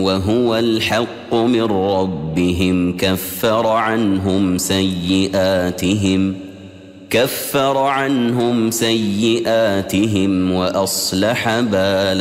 وهو الحق من ربهم كفر عنهم سيئاتهم وأصلح بالهم.